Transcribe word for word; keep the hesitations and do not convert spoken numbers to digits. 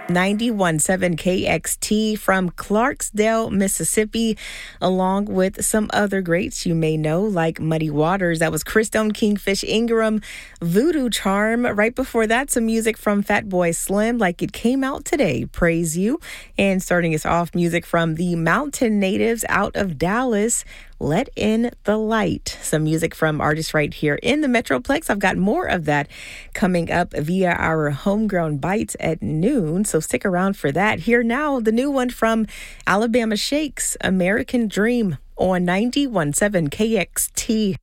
ninety-one point seven K X T from Clarksdale, Mississippi, along with some other greats you may know, like Muddy Waters. That was Christone Kingfish Ingram, Voodoo Charm. Right before that, some music from Fatboy Slim, Like It Came Out Today, Praise You. And starting us off, music from the Mountain Natives out of Dallas, Let In the Light. Some music from artists right here in the Metroplex. I've got more of that coming up via our Homegrown Bites at noon, so stick around for that. Here now, the new one from Alabama Shakes, American Dream, on ninety-one point seven K X T.